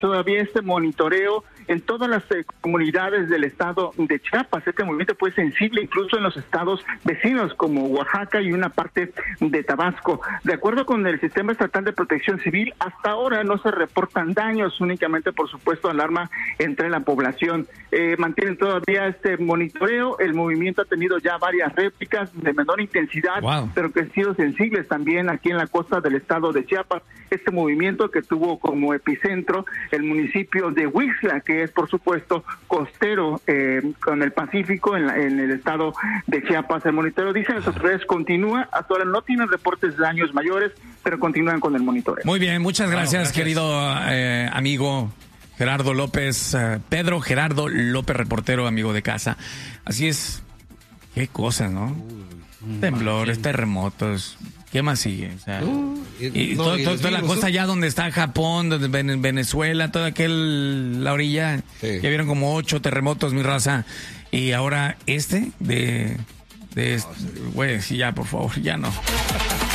todavía este monitoreo en todas las comunidades del estado de Chiapas. Este movimiento fue sensible incluso en los estados vecinos como Oaxaca y una parte de Tabasco. De acuerdo con el Sistema Estatal de Protección Civil, hasta ahora no se reportan daños, únicamente por supuesto alarma entre la población. Mantienen todavía este monitoreo. El movimiento ha tenido ya varias réplicas de menor intensidad, pero que han sido sensibles también aquí en la costa del estado de Chiapas. Este movimiento que tuvo como epicentro el municipio de Huixla, que es por supuesto costero con el Pacífico en el estado de Chiapas. El monitoreo, dicen las autoridades, continúa. Hasta ahora no tienen reportes de daños mayores, pero continúan con el monitoreo. Muy bien, muchas gracias. Querido amigo Gerardo López, Pedro Gerardo López, reportero, amigo de casa. Así es, qué cosas, ¿no? Temblores, terremotos. ¿Qué más sigue? O sea, toda la costa allá donde está Japón, donde Venezuela, toda la orilla, ya vieron como 8 terremotos, mi raza. Y ahora güey, sí, ya, por favor, ya no.